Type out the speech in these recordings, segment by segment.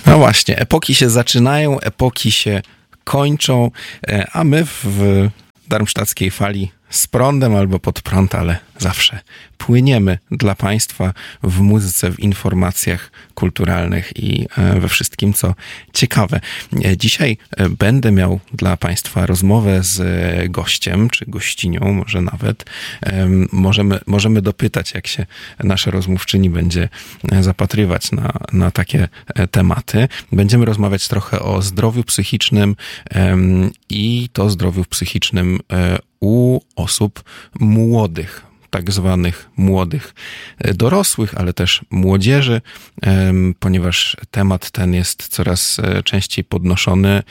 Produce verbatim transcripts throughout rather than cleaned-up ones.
No właśnie, epoki się zaczynają, epoki się kończą, a my w darmsztackiej fali z prądem albo pod prąd, ale zawsze płyniemy dla Państwa w muzyce, w informacjach kulturalnych i we wszystkim, co ciekawe. Dzisiaj będę miał dla Państwa rozmowę z gościem, czy gościnią może nawet. Możemy, możemy dopytać, jak się nasza rozmówczyni będzie zapatrywać na, na takie tematy. Będziemy rozmawiać trochę o zdrowiu psychicznym i to zdrowiu psychicznym u osób młodych, tak zwanych młodych dorosłych, ale też młodzieży, ponieważ temat ten jest coraz częściej podnoszony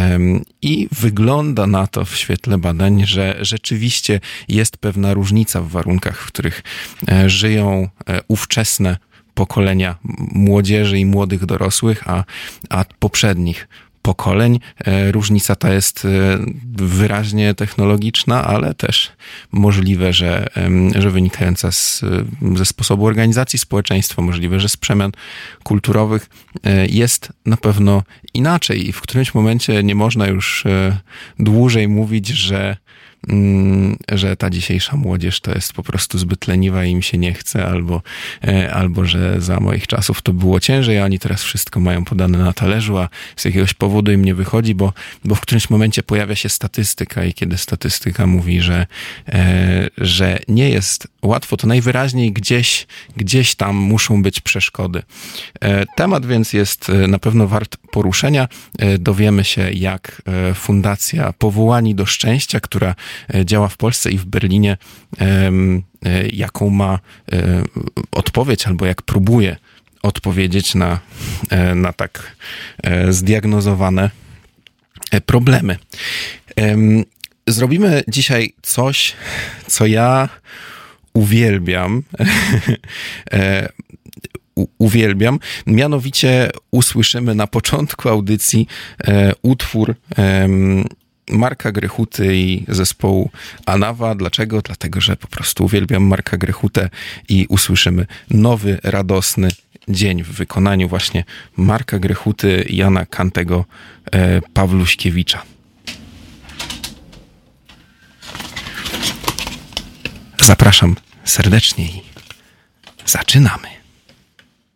i wygląda na to w świetle badań, że rzeczywiście jest pewna różnica w warunkach, w których żyją ówczesne pokolenia młodzieży i młodych dorosłych, a, a poprzednich pokoleń. Różnica ta jest wyraźnie technologiczna, ale też możliwe, że, że wynikająca z, ze sposobu organizacji społeczeństwa, możliwe, że z przemian kulturowych jest na pewno inaczej i w którymś momencie nie można już dłużej mówić, że że ta dzisiejsza młodzież to jest po prostu zbyt leniwa i im się nie chce, albo, albo że za moich czasów to było ciężej, a oni teraz wszystko mają podane na talerzu, a z jakiegoś powodu im nie wychodzi, bo, bo w którymś momencie pojawia się statystyka i kiedy statystyka mówi, że, że nie jest łatwo, to najwyraźniej gdzieś, gdzieś tam muszą być przeszkody. Temat więc jest na pewno wart poruszenia. Dowiemy się, jak Fundacja Powołani do Szczęścia, która działa w Polsce i w Berlinie, jaką ma odpowiedź, albo jak próbuje odpowiedzieć na, na tak zdiagnozowane problemy. Zrobimy dzisiaj coś, co ja uwielbiam. U, uwielbiam. Mianowicie usłyszymy na początku audycji e, utwór e, Marka Grechuty i zespołu Anawa. Dlaczego? Dlatego, że po prostu uwielbiam Marka Grechutę i usłyszymy Nowy, radosny dzień w wykonaniu właśnie Marka Grechuty, Jana Kantego, e, Pawluśkiewicza. Zapraszam serdecznie i zaczynamy.